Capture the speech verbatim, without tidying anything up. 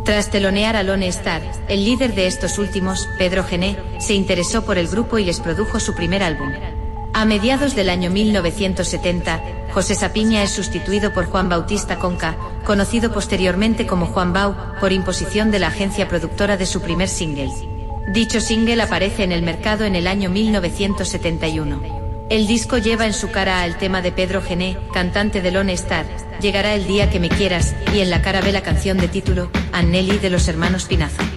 Tras telonear a Lone Star, el líder de estos últimos, Pedro Gené, se interesó por el grupo y les produjo su primer álbum. A mediados del año mil novecientos setenta, José Sapiña es sustituido por Juan Bautista Conca, conocido posteriormente como Juan Bau, por imposición de la agencia productora de su primer single. Dicho single aparece en el mercado en el año mil novecientos setenta y uno. El disco lleva en su cara A el tema de Pedro Gené, cantante de Lone Star, Llegará el día que me quieras, y en la cara B la canción de título, Anneli de los hermanos Pinazo.